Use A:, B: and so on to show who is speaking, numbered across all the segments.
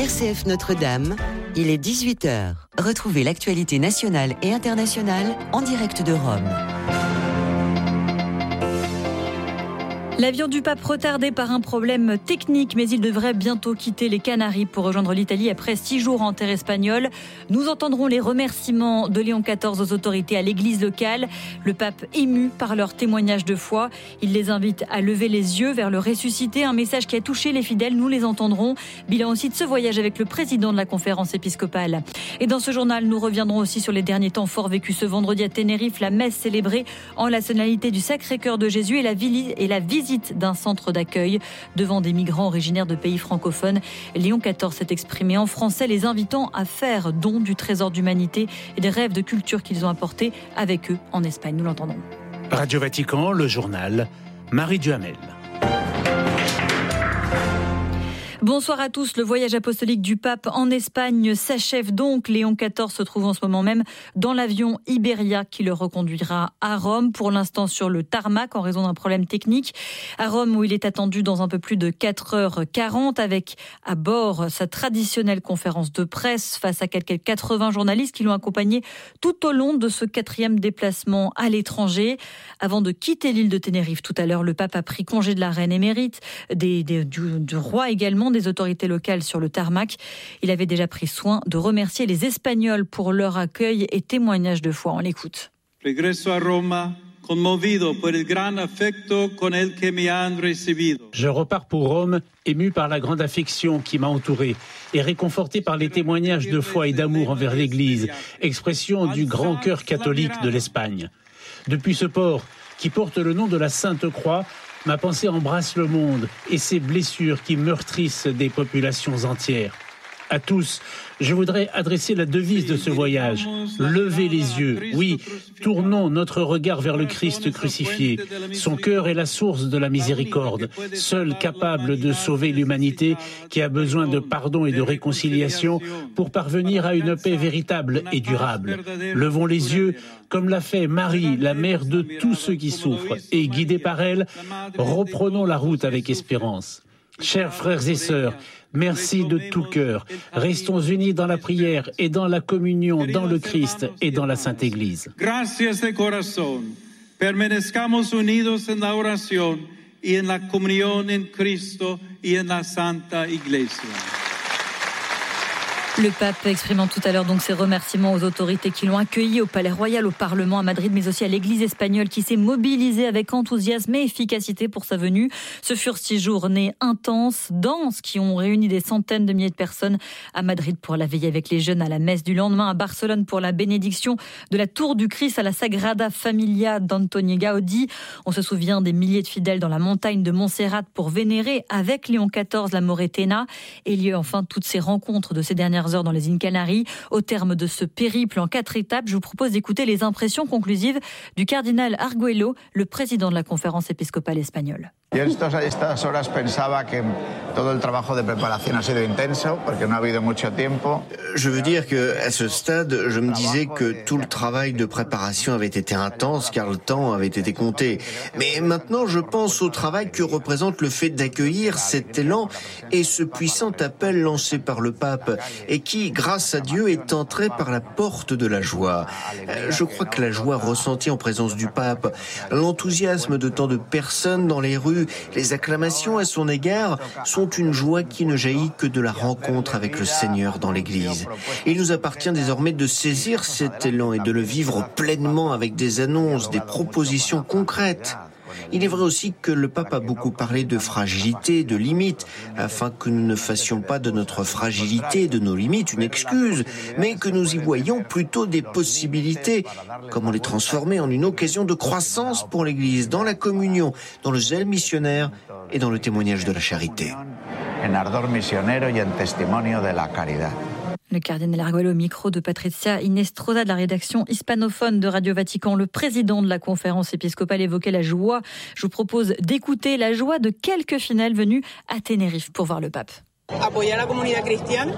A: RCF Notre-Dame, il est 18h. Retrouvez l'actualité nationale et internationale en direct de Rome.
B: L'avion du pape retardé par un problème technique, mais il devrait bientôt quitter les Canaries pour rejoindre l'Italie après 6 jours en terre espagnole. Nous entendrons les remerciements de Léon XIV aux autorités à l'église locale. Le pape ému par leur témoignage de foi. Il les invite à lever les yeux vers le ressuscité, un message qui a touché les fidèles, nous les entendrons. Bilan aussi de ce voyage avec le président de la conférence épiscopale. Et dans ce journal, nous reviendrons aussi sur les derniers temps forts vécus ce vendredi à Tenerife, la messe célébrée en la solennité du Sacré-Cœur de Jésus et la visite d'un centre d'accueil devant des migrants originaires de pays francophones. Léon XIV s'est exprimé en français, les invitant à faire don du trésor d'humanité et des rêves de culture qu'ils ont apportés avec eux en Espagne. Nous l'entendons.
C: Radio Vatican, le journal, Marie Duhamel.
B: Bonsoir à tous. Le voyage apostolique du pape en Espagne s'achève donc. Léon XIV se trouve en ce moment même dans l'avion Iberia qui le reconduira à Rome, pour l'instant sur le tarmac en raison d'un problème technique. À Rome où il est attendu dans un peu plus de 4h40 avec à bord sa traditionnelle conférence de presse face à quelques 80 journalistes qui l'ont accompagné tout au long de ce 4e déplacement à l'étranger. Avant de quitter l'île de Tenerife tout à l'heure, le pape a pris congé de la reine émérite, du roi également, des autorités locales sur le tarmac. Il avait déjà pris soin de remercier les Espagnols pour leur accueil et témoignage de foi. On l'écoute.
D: Regresso a Roma, conmovido por el gran afecto con el que me han recibido.
C: Je repars pour Rome, ému par la grande affection qui m'a entouré et réconforté par les témoignages de foi et d'amour envers l'Église, expression du grand cœur catholique de l'Espagne. Depuis ce port, qui porte le nom de la Sainte Croix, ma pensée embrasse le monde et ses blessures qui meurtrissent des populations entières. À tous, je voudrais adresser la devise de ce voyage. Levez les yeux. Oui, tournons notre regard vers le Christ crucifié. Son cœur est la source de la miséricorde, seul capable de sauver l'humanité qui a besoin de pardon et de réconciliation pour parvenir à une paix véritable et durable. Levons les yeux comme l'a fait Marie, la mère de tous ceux qui souffrent, et guidés par elle, reprenons la route avec espérance. Chers frères et sœurs, merci de tout cœur. Restons unis dans la prière et dans la communion, dans le Christ et dans la Sainte Église.
D: Gracias de corazón. Permanezcamos unidos en la oración y en la comunión en Cristo y en la Santa Iglesia.
B: Le pape exprimant tout à l'heure donc ses remerciements aux autorités qui l'ont accueilli au Palais Royal, au Parlement à Madrid, mais aussi à l'Église espagnole qui s'est mobilisée avec enthousiasme et efficacité pour sa venue. Ce furent 6 journées intenses, denses, qui ont réuni des centaines de milliers de personnes à Madrid pour la veille avec les jeunes, à la messe du lendemain, à Barcelone pour la bénédiction de la Tour du Christ, à la Sagrada Familia d'Antoni Gaudí. On se souvient des milliers de fidèles dans la montagne de Montserrat pour vénérer avec Léon XIV la Moretena. Et il y a enfin toutes ces rencontres de ces dernières heures dans les îles Canaries. Au terme de ce périple en 4 étapes, je vous propose d'écouter les impressions conclusives du cardinal Arguello, le président de la conférence épiscopale espagnole.
E: Estas horas pensaba que todo el trabajo de preparación ha sido intenso porque no ha habido mucho tiempo.
F: Je veux dire que à ce stade, je me disais que tout le travail de préparation avait été intense car le temps avait été compté. Mais maintenant, je pense au travail que représente le fait d'accueillir cet élan et ce puissant appel lancé par le pape et qui, grâce à Dieu, est entré par la porte de la joie. Je crois que la joie ressentie en présence du pape, l'enthousiasme de tant de personnes dans les rues, les acclamations à son égard sont une joie qui ne jaillit que de la rencontre avec le Seigneur dans l'Église. Il nous appartient désormais de saisir cet élan et de le vivre pleinement avec des annonces, des propositions concrètes. Il est vrai aussi que le pape a beaucoup parlé de fragilité, de limites, afin que nous ne fassions pas de notre fragilité, de nos limites, une excuse, mais que nous y voyions plutôt des possibilités. Comment les transformer en une occasion de croissance pour l'Église, dans la communion, dans le zèle missionnaire et dans le témoignage de la charité.
E: En ardor misionero y en testimonio de la caridad.
B: Le cardinal Arguello au micro de Patricia Inestrosa de la rédaction hispanophone de Radio Vatican. Le président de la conférence épiscopale évoquait la joie. Je vous propose d'écouter la joie de quelques fidèles venus à Tenerife pour voir le pape.
G: Apoyar a la comunidad cristiana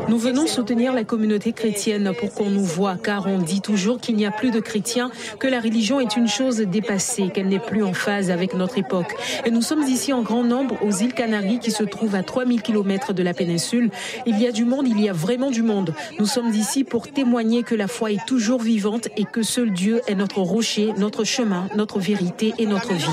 G: Nous venons soutenir la communauté chrétienne pour qu'on nous voie, car on dit toujours qu'il n'y a plus de chrétiens, que la religion est une chose dépassée, qu'elle n'est plus en phase avec notre époque. Et nous sommes ici en grand nombre aux îles Canaries qui se trouvent à 3000 km de la péninsule. Il y a du monde, il y a vraiment du monde. Nous sommes ici pour témoigner que la foi est toujours vivante et que seul Dieu est notre rocher, notre chemin, notre vérité et notre vie.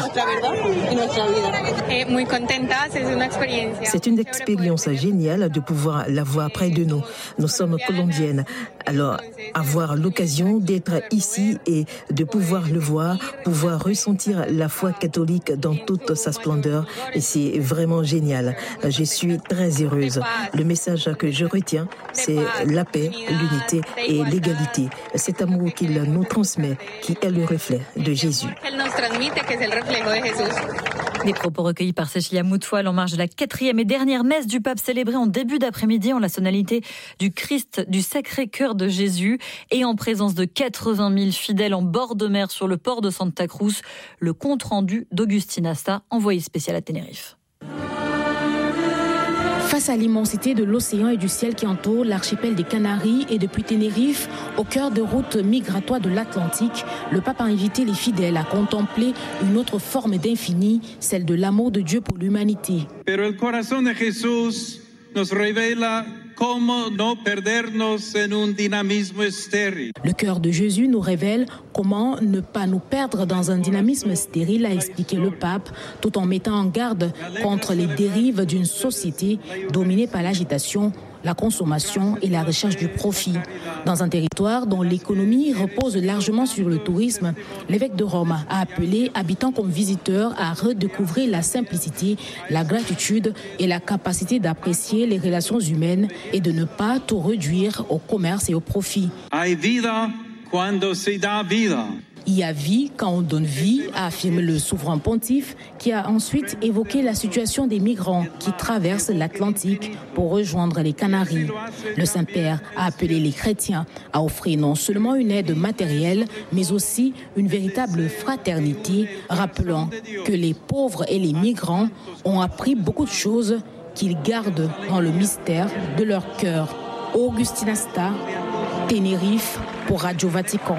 H: C'est une expérience géniale de pouvoir la voir près de nous. Nous sommes colombiennes. Alors, avoir l'occasion d'être ici et de pouvoir le voir, pouvoir ressentir la foi catholique dans toute sa splendeur, et c'est vraiment génial. Je suis très heureuse. Le message que je retiens, c'est la paix, l'unité et l'égalité. Cet amour qu'il nous transmet, qui est le reflet de Jésus.
B: Des propos recueillis par Cécilia Moutfoual en marge de la 4e et dernière messe du pape célébrée en début d'après-midi en la sonalité du Christ du Sacré-Cœur de Jésus et en présence de 80 000 fidèles en bord de mer sur le port de Santa Cruz. Le compte-rendu d'Augustin Asta, envoyé spécial à Tenerife.
I: Face à l'immensité de l'océan et du ciel qui entoure l'archipel des Canaries et depuis Tenerife, au cœur de routes migratoires de l'Atlantique, le pape a invité les fidèles à contempler une autre forme d'infini, celle de l'amour de Dieu pour l'humanité.
D: Pero el corazón de Jesús nos revela cómo no perdernos en un dinamismo estéril.
I: Le cœur de Jésus nous révèle comment ne pas nous perdre dans un dynamisme stérile, a expliqué le pape, tout en mettant en garde contre les dérives d'une société dominée par l'agitation, la consommation et la recherche du profit. Dans un territoire dont l'économie repose largement sur le tourisme, l'évêque de Rome a appelé habitants comme visiteurs à redécouvrir la simplicité, la gratitude et la capacité d'apprécier les relations humaines et de ne pas tout réduire au commerce et au profit.
D: Hay vida cuando se da vida.
I: Il y a vie quand on donne vie, a affirmé le souverain pontife, qui a ensuite évoqué la situation des migrants qui traversent l'Atlantique pour rejoindre les Canaries. Le Saint-Père a appelé les chrétiens à offrir non seulement une aide matérielle, mais aussi une véritable fraternité, rappelant que les pauvres et les migrants ont appris beaucoup de choses qu'ils gardent dans le mystère de leur cœur. Augustin Asta, Tenerife, pour Radio Vatican.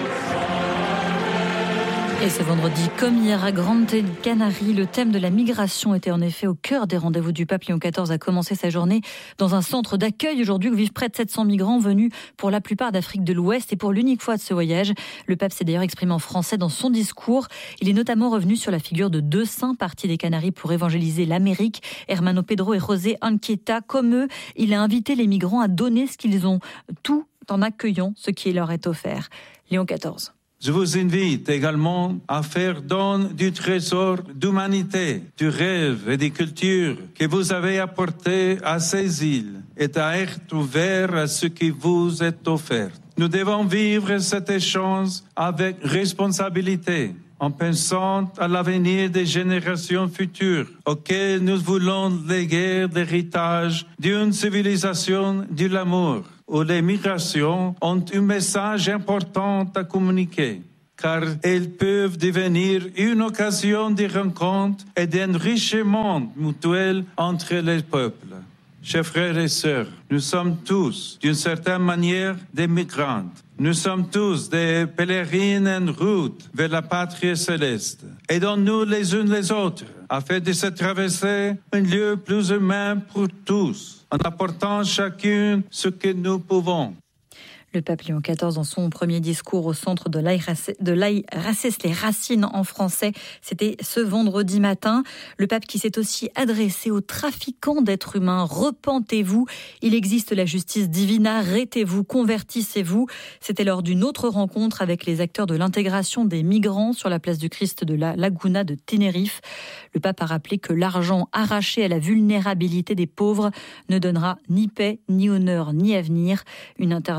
B: Et ce vendredi, comme hier à Grande Canarie, le thème de la migration était en effet au cœur des rendez-vous du pape Léon XIV a commencé sa journée dans un centre d'accueil aujourd'hui où vivent près de 700 migrants venus pour la plupart d'Afrique de l'Ouest. Et pour l'unique fois de ce voyage, le pape s'est d'ailleurs exprimé en français dans son discours. Il est notamment revenu sur la figure de deux saints partis des Canaries pour évangéliser l'Amérique, Hermano Pedro et José Anchieta. Comme eux, il a invité les migrants à donner ce qu'ils ont, tout en accueillant ce qui leur est offert. Léon XIV.
D: Je vous invite également à faire don du trésor d'humanité, du rêve et des cultures que vous avez apporté à ces îles et à être ouvert à ce qui vous est offert. Nous devons vivre cet échange avec responsabilité, en pensant à l'avenir des générations futures, auxquelles nous voulons léguer l'héritage d'une civilisation de l'amour, où les migrations ont un message important à communiquer, car elles peuvent devenir une occasion de rencontre et d'enrichissement mutuel entre les peuples. Chers frères et sœurs, nous sommes tous, d'une certaine manière, des migrants. Nous sommes tous des pèlerines en route vers la patrie céleste. Aidons-nous les uns les autres afin de se traverser un lieu plus humain pour tous, en apportant chacun ce que nous pouvons.
B: Le pape Léon XIV, dans son premier discours au centre de l'AIRACES, les racines en français, c'était ce vendredi matin. Le pape qui s'est aussi adressé aux trafiquants d'êtres humains. Repentez-vous, il existe la justice divine, arrêtez-vous, convertissez-vous. C'était lors d'une autre rencontre avec les acteurs de l'intégration des migrants sur la place du Christ de la Laguna de Tenerife. Le pape a rappelé que l'argent arraché à la vulnérabilité des pauvres ne donnera ni paix, ni honneur, ni avenir. Une intervention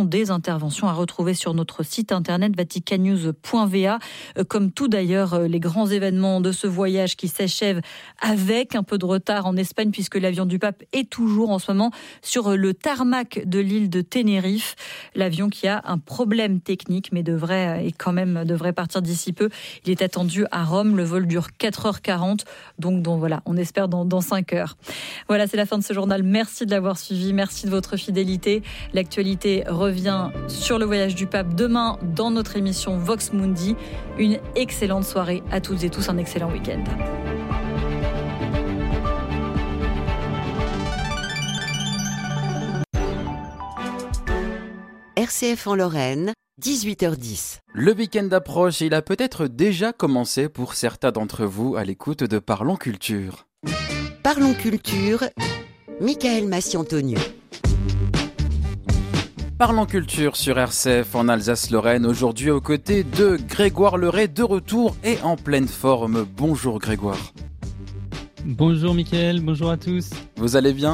B: des interventions à retrouver sur notre site internet vaticannews.va. Comme tout d'ailleurs, les grands événements de ce voyage qui s'achève avec un peu de retard en Espagne puisque l'avion du pape est toujours en ce moment sur le tarmac de l'île de Tenerife. L'avion qui a un problème technique mais devrait partir d'ici peu. Il est attendu à Rome. Le vol dure 4h40. Donc voilà, on espère dans 5 heures. Voilà, c'est la fin de ce journal. Merci de l'avoir suivi. Merci de votre fidélité. L'actualité revient sur le voyage du pape demain dans notre émission Vox Mundi. Une excellente soirée à toutes et tous. Un excellent week-end.
A: RCF en Lorraine, 18h10.
J: Le week-end approche et il a peut-être déjà commencé pour certains d'entre vous à l'écoute de Parlons Culture.
A: Parlons Culture, Michael Massiantonieu.
J: Parlons Culture sur RCF en Alsace-Lorraine, aujourd'hui aux côtés de Grégoire Leray, de retour et en pleine forme. Bonjour Grégoire.
K: Bonjour Michael, bonjour à tous.
J: Vous allez bien ?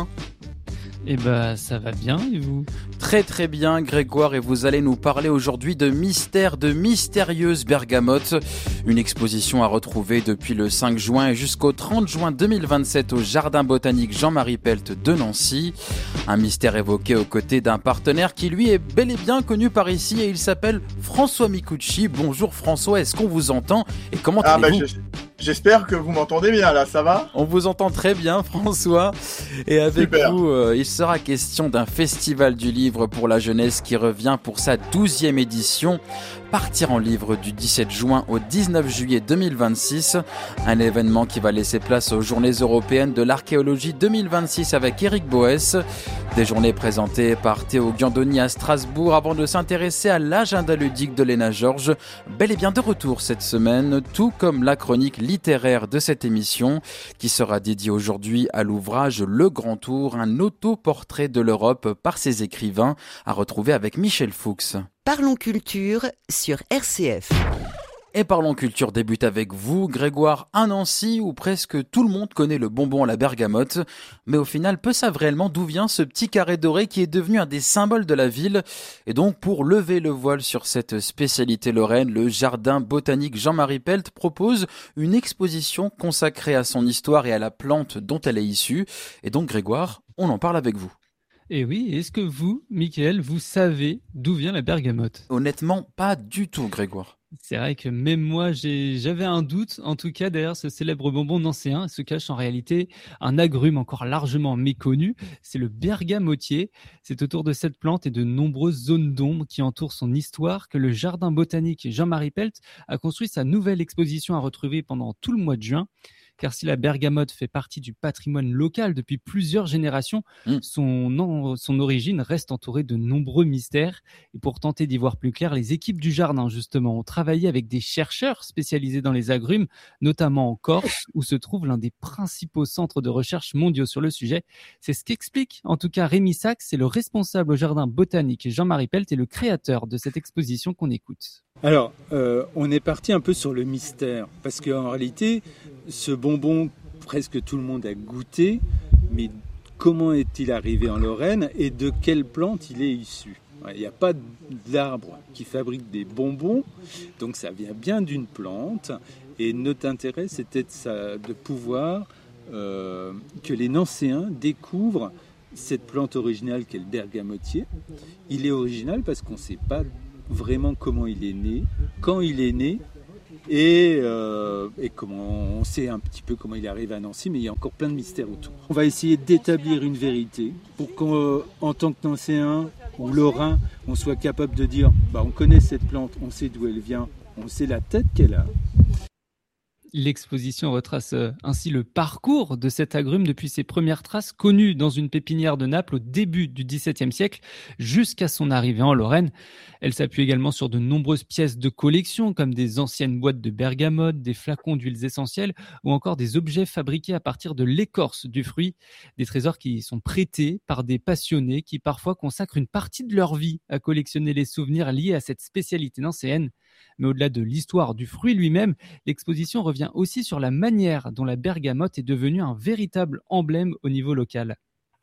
K: Eh ben, ça va bien, et vous ?
J: Très très bien Grégoire, et vous allez nous parler aujourd'hui de Mystère de mystérieuse bergamote, une exposition à retrouver depuis le 5 juin et jusqu'au 30 juin 2027 au Jardin botanique Jean-Marie Pelt de Nancy. Un mystère évoqué aux côtés d'un partenaire qui lui est bel et bien connu par ici et il s'appelle François Micucci. Bonjour François, est-ce qu'on vous entend et comment allez-vous ?
L: J'espère que vous m'entendez bien là, ça va ?
J: On vous entend très bien François, et avec
L: Super.
J: vous, il sera question d'un festival du livre pour la jeunesse qui revient pour sa 12e édition. Partir en livre du 17 juin au 19 juillet 2026, un événement qui va laisser place aux Journées européennes de l'archéologie 2026 avec Éric Boès. Des journées présentées par Théo Giandoni à Strasbourg avant de s'intéresser à l'agenda ludique de Léna Georges, bel et bien de retour cette semaine, tout comme la chronique littéraire de cette émission qui sera dédiée aujourd'hui à l'ouvrage Le Grand Tour, un autoportrait de l'Europe par ses écrivains, à retrouver avec Michel Fuchs.
A: Parlons Culture sur RCF.
J: Et Parlons Culture débute avec vous, Grégoire, à Nancy, où presque tout le monde connaît le bonbon à la bergamote. Mais au final, peu savent réellement d'où vient ce petit carré doré qui est devenu un des symboles de la ville. Et donc, pour lever le voile sur cette spécialité lorraine, le Jardin botanique Jean-Marie Pelt propose une exposition consacrée à son histoire et à la plante dont elle est issue. Et donc, Grégoire, on en parle avec vous.
K: Et oui, est-ce que vous, Michael, vous savez d'où vient la bergamote ?
J: Honnêtement, pas du tout, Grégoire.
K: C'est vrai que même moi, j'avais un doute. En tout cas, derrière ce célèbre bonbon nancéen se cache en réalité un agrume encore largement méconnu. C'est le bergamotier. C'est autour de cette plante et de nombreuses zones d'ombre qui entourent son histoire que le Jardin botanique Jean-Marie Pelt a construit sa nouvelle exposition à retrouver pendant tout le mois de juin. Car si la bergamote fait partie du patrimoine local depuis plusieurs générations, son origine reste entourée de nombreux mystères. Et pour tenter d'y voir plus clair, les équipes du jardin, justement, ont travaillé avec des chercheurs spécialisés dans les agrumes, notamment en Corse, où se trouve l'un des principaux centres de recherche mondiaux sur le sujet. C'est ce qu'explique, en tout cas, Rémi Sachs, c'est le responsable au jardin botanique Jean-Marie Pelt et le créateur de cette exposition qu'on écoute.
M: Alors, on est parti un peu sur le mystère, parce qu'en réalité, ce bonbon, presque tout le monde a goûté, mais comment est-il arrivé en Lorraine et de quelle plante il est issu ? Il n'y a pas d'arbre qui fabrique des bonbons, donc ça vient bien d'une plante, et notre intérêt, c'était de pouvoir que les Nancéens découvrent cette plante originale qu'est le bergamotier. Il est original parce qu'on ne sait pas vraiment comment il est né, quand il est né, et comment on sait un petit peu comment il arrive à Nancy, mais il y a encore plein de mystères autour. On va essayer d'établir une vérité pour qu'en tant que Nancéen ou Lorrain, on soit capable de dire on connaît cette plante, on sait d'où elle vient, on sait la tête qu'elle a.
K: L'exposition retrace ainsi le parcours de cet agrume depuis ses premières traces connues dans une pépinière de Naples au début du XVIIe siècle jusqu'à son arrivée en Lorraine. Elle s'appuie également sur de nombreuses pièces de collection comme des anciennes boîtes de bergamote, des flacons d'huiles essentielles ou encore des objets fabriqués à partir de l'écorce du fruit. Des trésors qui sont prêtés par des passionnés qui parfois consacrent une partie de leur vie à collectionner les souvenirs liés à cette spécialité nancéenne. Mais au-delà de l'histoire du fruit lui-même, l'exposition revient aussi sur la manière dont la bergamote est devenue un véritable emblème au niveau local.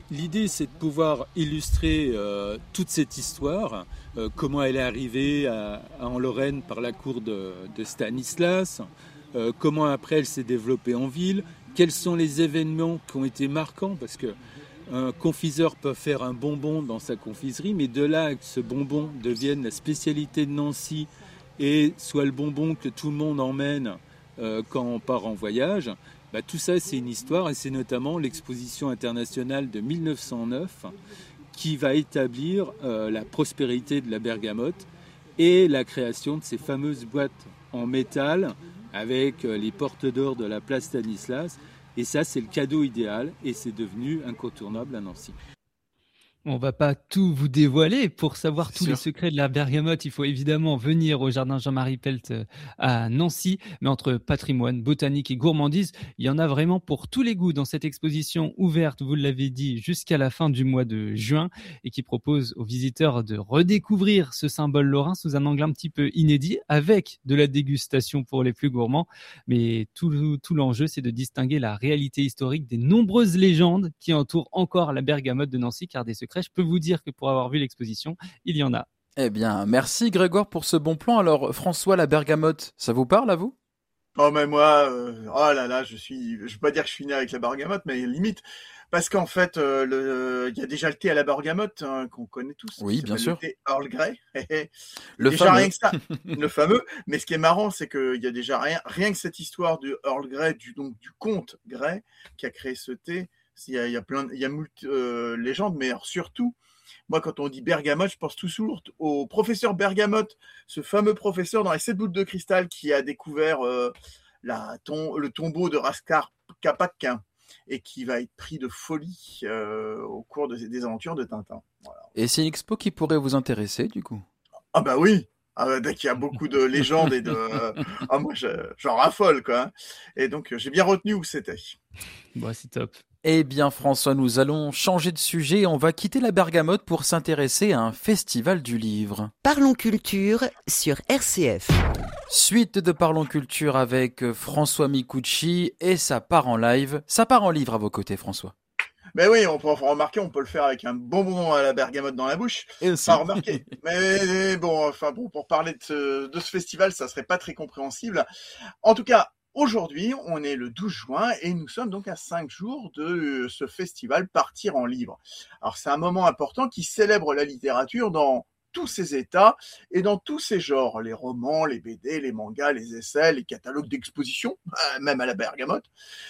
M: L'idée, c'est de pouvoir illustrer toute cette histoire, comment elle est arrivée en Lorraine par la cour de Stanislas, comment après elle s'est développée en ville, quels sont les événements qui ont été marquants, parce qu'un confiseur peut faire un bonbon dans sa confiserie, mais de là que ce bonbon devienne la spécialité de Nancy et soit le bonbon que tout le monde emmène quand on part en voyage, tout ça c'est une histoire, et c'est notamment l'exposition internationale de 1909 qui va établir la prospérité de la bergamote et la création de ces fameuses boîtes en métal avec les portes d'or de la place Stanislas. Et ça, c'est le cadeau idéal, et c'est devenu incontournable à Nancy.
K: On va pas tout vous dévoiler. Pour savoir tous les secrets de la bergamote, il faut évidemment venir au jardin Jean-Marie Pelt à Nancy. Mais entre patrimoine, botanique et gourmandise, il y en a vraiment pour tous les goûts dans cette exposition ouverte, vous l'avez dit, jusqu'à la fin du mois de juin, et qui propose aux visiteurs de redécouvrir ce symbole lorrain sous un angle un petit peu inédit, avec de la dégustation pour les plus gourmands. Mais tout l'enjeu, c'est de distinguer la réalité historique des nombreuses légendes qui entourent encore la bergamote de Nancy, car des secrets, je peux vous dire que pour avoir vu l'exposition, il y en a.
J: Eh bien, merci Grégoire pour ce bon plan. Alors, François, la bergamote, ça vous parle à vous ?
L: Oh, mais moi, oh là là, je veux pas dire que je suis né avec la bergamote, mais limite, parce qu'en fait, il y a déjà le thé à la bergamote, qu'on connaît tous.
J: Oui, bien sûr.
L: Le thé Earl Grey.
J: Le
L: déjà,
J: fameux.
L: rien que ça, le fameux. Mais ce qui est marrant, c'est qu'il y a déjà rien que cette histoire du Earl Grey, du comte Grey, qui a créé ce thé. Il y a moult légendes, mais alors surtout, moi, quand on dit bergamote, je pense toujours au professeur Bergamote, ce fameux professeur dans les 7 boules de cristal qui a découvert le tombeau de Raskar Kapatkin et qui va être pris de folie au cours des aventures de Tintin. Voilà.
J: Et c'est une expo qui pourrait vous intéresser, du coup ?
L: Ah bah oui. Dès qu'il y a beaucoup de légendes et de... moi, j'en raffole, quoi. Et donc, j'ai bien retenu où c'était.
K: Bon, c'est top.
J: Eh bien, François, nous allons changer de sujet et on va quitter la bergamote pour s'intéresser à un festival du livre.
A: Parlons culture sur RCF.
J: Suite de Parlons culture avec François Micucci et ça part en live. Ça part en livre à vos côtés, François.
L: Mais oui, on peut remarquer, on peut le faire avec un bonbon à la bergamote dans la bouche.
J: Et aussi.
L: Pas remarqué. Mais bon, pour parler de ce festival, ça serait pas très compréhensible. En tout cas, aujourd'hui, on est le 12 juin et nous sommes donc à 5 jours de ce festival Partir en livre. Alors, c'est un moment important qui célèbre la littérature dans tous ses états et dans tous ses genres, les romans, les BD, les mangas, les essais, les catalogues d'exposition, même à la bergamote,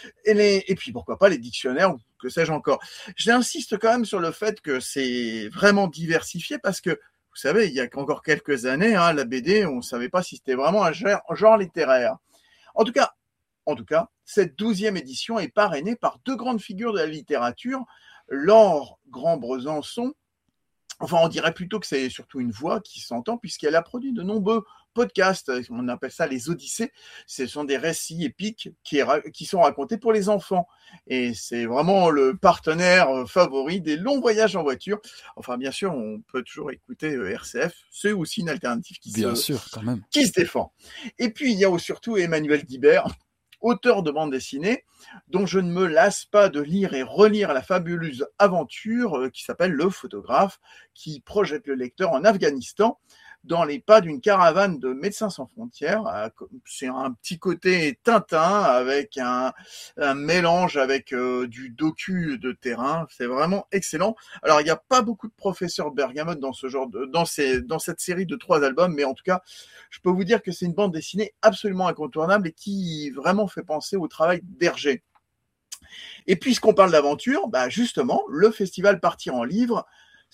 L: et puis pourquoi pas les dictionnaires, ou que sais-je encore. J'insiste quand même sur le fait que c'est vraiment diversifié parce que, vous savez, il y a encore quelques années, la BD, on ne savait pas si c'était vraiment un genre littéraire. En tout cas, cette 12e édition est parrainée par 2 grandes figures de la littérature, Laure Grand-Bresançon. Enfin, on dirait plutôt que c'est surtout une voix qui s'entend puisqu'elle a produit de nombreux podcasts. On appelle ça les Odyssées. Ce sont des récits épiques qui sont racontés pour les enfants. Et c'est vraiment le partenaire favori des longs voyages en voiture. Enfin, bien sûr, on peut toujours écouter RCF. C'est aussi une alternative qui se défend. Et puis, il y a surtout Emmanuel Guibert, auteur de bande dessinée, dont je ne me lasse pas de lire et relire la fabuleuse aventure qui s'appelle Le Photographe, qui projette le lecteur en Afghanistan, dans les pas d'une caravane de Médecins sans frontières. C'est un petit côté Tintin avec un mélange avec du docu de terrain. C'est vraiment excellent. Alors, il n'y a pas beaucoup de professeurs Bergamote dans cette série de 3 albums, mais en tout cas, je peux vous dire que c'est une bande dessinée absolument incontournable et qui vraiment fait penser au travail d'Hergé. Et puisqu'on parle d'aventure, justement, le festival Partir en livre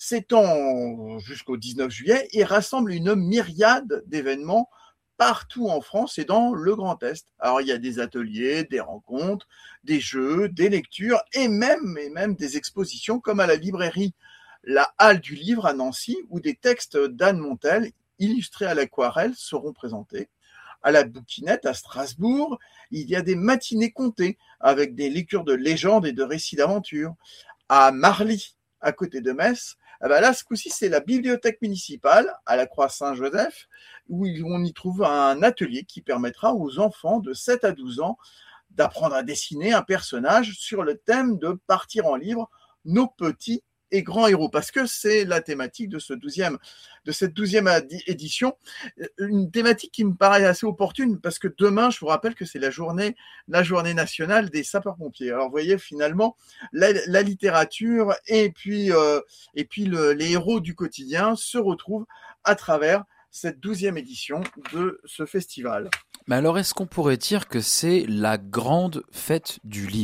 L: s'étend jusqu'au 19 juillet et rassemble une myriade d'événements partout en France et dans le Grand Est. Alors, il y a des ateliers, des rencontres, des jeux, des lectures et même des expositions comme à la librairie La Halle du Livre à Nancy où des textes d'Anne Montel illustrés à l'aquarelle seront présentés. À la Bouquinette à Strasbourg, il y a des matinées comptées avec des lectures de légendes et de récits d'aventure. À Marly, à côté de Metz, là, ce coup-ci, c'est la bibliothèque municipale à la Croix-Saint-Joseph, où on y trouve un atelier qui permettra aux enfants de 7 à 12 ans d'apprendre à dessiner un personnage sur le thème de Partir en livre nos petits et grands héros, parce que c'est la thématique de cette 12e édition, une thématique qui me paraît assez opportune, parce que demain, je vous rappelle que c'est la journée nationale des sapeurs-pompiers. Alors, vous voyez, finalement, la littérature et puis les héros du quotidien se retrouvent à travers cette 12e édition de ce festival.
J: Mais alors, est-ce qu'on pourrait dire que c'est la grande fête du livre ?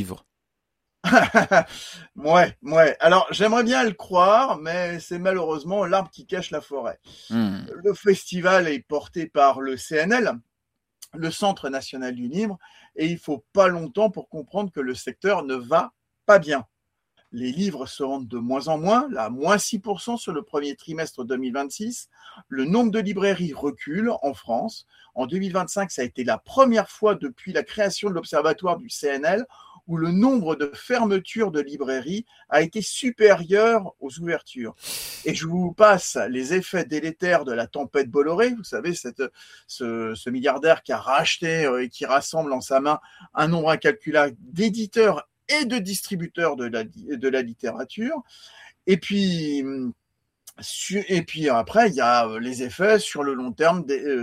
L: Ouais. Alors, j'aimerais bien le croire, mais c'est malheureusement l'arbre qui cache la forêt. Le festival est porté par le CNL, le Centre national du livre, et il faut pas longtemps pour comprendre que le secteur ne va pas bien. Les livres se vendent de moins en moins, là, moins 6% sur le premier trimestre 2026. Le nombre de librairies recule en France. En 2025, ça a été la première fois depuis la création de l'observatoire du CNL où le nombre de fermetures de librairies a été supérieur aux ouvertures. Et je vous passe les effets délétères de la tempête Bolloré. Vous savez, ce milliardaire qui a racheté et qui rassemble en sa main un nombre incalculable d'éditeurs et de distributeurs de la littérature. Et puis après, il y a les effets sur le long terme,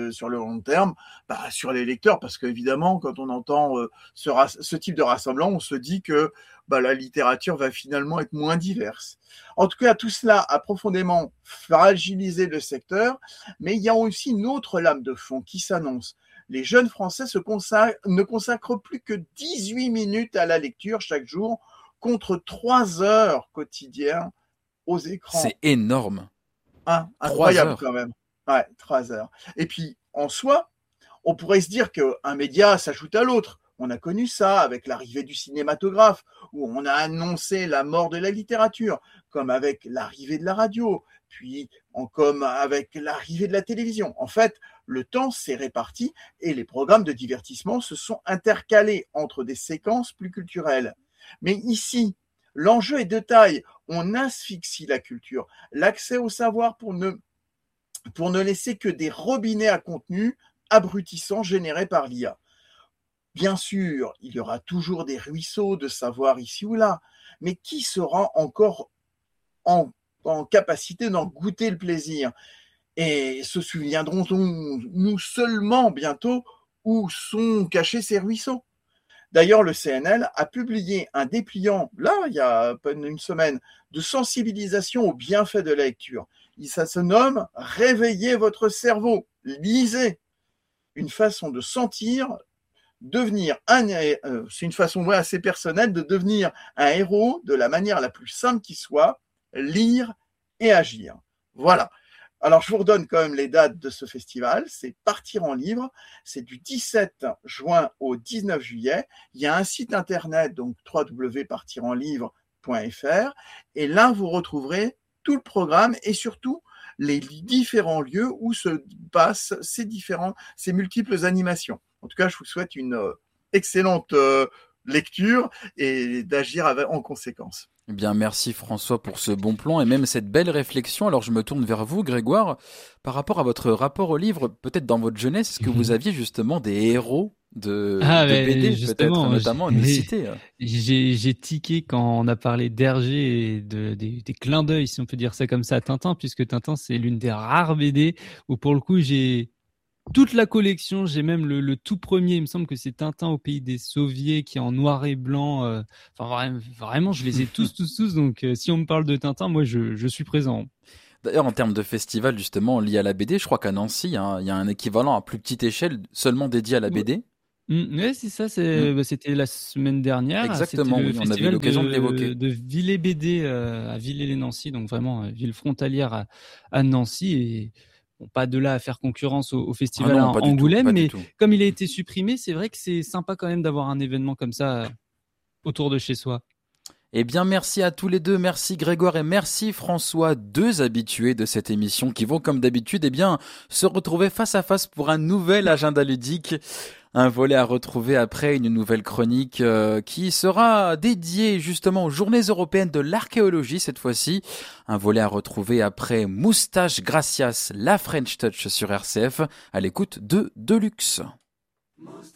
L: sur les lecteurs, parce qu'évidemment, quand on entend ce type de rassemblement, on se dit que la littérature va finalement être moins diverse. En tout cas, tout cela a profondément fragilisé le secteur, mais il y a aussi une autre lame de fond qui s'annonce. Les jeunes Français ne consacrent plus que 18 minutes à la lecture chaque jour, contre 3 heures quotidiennes aux écrans.
J: C'est énorme.
L: Incroyable quand même. Ouais, 3 heures. Et puis, en soi, on pourrait se dire qu'un média s'ajoute à l'autre. On a connu ça avec l'arrivée du cinématographe, où on a annoncé la mort de la littérature, comme avec l'arrivée de la radio, puis comme avec l'arrivée de la télévision. En fait, le temps s'est réparti et les programmes de divertissement se sont intercalés entre des séquences plus culturelles. Mais ici, l'enjeu est de taille. On asphyxie la culture, l'accès au savoir pour ne laisser que des robinets à contenu abrutissants générés par l'IA. Bien sûr, il y aura toujours des ruisseaux de savoir ici ou là, mais qui sera encore en capacité d'en goûter le plaisir? Et se souviendrons-nous seulement bientôt où sont cachés ces ruisseaux? D'ailleurs, le CNL a publié un dépliant, là, il y a à peine une semaine, de sensibilisation aux bienfaits de la lecture. Ça se nomme « Réveillez votre cerveau, lisez ». Une façon de sentir, c'est une façon assez personnelle de devenir un héros de la manière la plus simple qui soit, lire et agir. Voilà. Alors, je vous redonne quand même les dates de ce festival. C'est Partir en livre. C'est du 17 juin au 19 juillet. Il y a un site internet, donc www.partirenlivre.fr. Et là, vous retrouverez tout le programme et surtout les différents lieux où se passent ces multiples animations. En tout cas, je vous souhaite une excellente lecture et d'agir en conséquence.
J: Eh bien, merci François pour ce bon plan et même cette belle réflexion. Alors, je me tourne vers vous, Grégoire. Par rapport à votre rapport au livre, peut-être dans votre jeunesse, est-ce que vous aviez justement des héros de BD, peut-être notamment à nous citer?
K: J'ai tiqué quand on a parlé d'Hergé et des clins d'œil, si on peut dire ça comme ça, à Tintin, puisque Tintin, c'est l'une des rares BD où, pour le coup, j'ai toute la collection. J'ai même le tout premier, il me semble que c'est Tintin au pays des Soviets, qui est en noir et blanc. Vraiment, je les ai tous. Donc, si on me parle de Tintin, moi, je suis présent.
J: D'ailleurs, en termes de festival, justement, lié à la BD, je crois qu'à Nancy, il y a un équivalent à plus petite échelle, seulement dédié à la BD.
K: Oui, c'est ça. C'était la semaine dernière.
J: Exactement, oui, on avait eu l'occasion de l'évoquer.
K: De Villers BD à Villers-les-Nancy, donc vraiment ville frontalière à Nancy. Et bon, pas de là à faire concurrence au festival à Angoulême, mais comme il a été supprimé, c'est vrai que c'est sympa quand même d'avoir un événement comme ça autour de chez soi.
J: Eh bien, merci à tous les deux. Merci Grégoire et merci François, deux habitués de cette émission qui vont, comme d'habitude, se retrouver face à face pour un nouvel agenda ludique. Un volet à retrouver après une nouvelle chronique qui sera dédiée justement aux Journées européennes de l'archéologie cette fois-ci. Un volet à retrouver après Moustache Gracias, la French Touch sur RCF, à l'écoute de Deluxe.